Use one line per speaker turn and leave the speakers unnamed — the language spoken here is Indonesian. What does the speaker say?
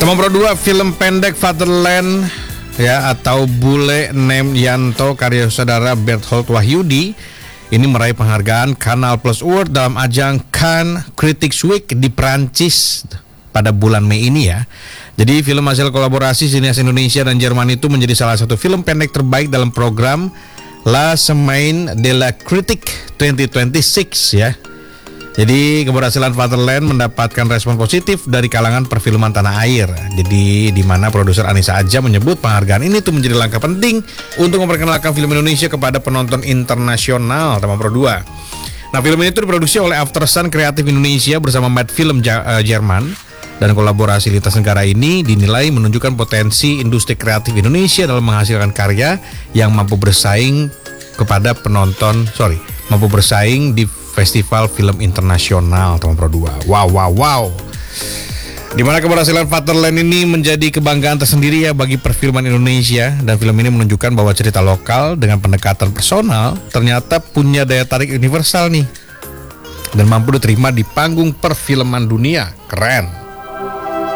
Teman Pro 2, film pendek Fatherland ya atau Bule Nem Yanto karya saudara Berthold Wahyudi ini meraih penghargaan Canal Plus Award dalam ajang Cannes Critics Week di Prancis pada bulan Mei ini ya. Jadi film hasil kolaborasi sineas Indonesia dan Jerman itu menjadi salah satu film pendek terbaik dalam program La Semaine de la Critique 2026 ya. Jadi keberhasilan Fatherland mendapatkan respon positif dari kalangan perfilman tanah air. Jadi di mana produser Anissa Aja menyebut penghargaan ini tuh menjadi langkah penting untuk memperkenalkan film Indonesia kepada penonton internasional, teman Pro 2. Nah, film ini tuh diproduksi oleh Aftersun Kreatif Indonesia bersama Mad Film Jerman, dan kolaborasi lintas negara ini dinilai menunjukkan potensi industri kreatif Indonesia dalam menghasilkan karya yang mampu bersaing di Festival Film Internasional, teman Pro 2. Wow. Dimana keberhasilan Fatherland ini menjadi kebanggaan tersendiri ya bagi perfilman Indonesia, dan film ini menunjukkan bahwa cerita lokal dengan pendekatan personal ternyata punya daya tarik universal nih dan mampu diterima di panggung perfilman dunia. Keren.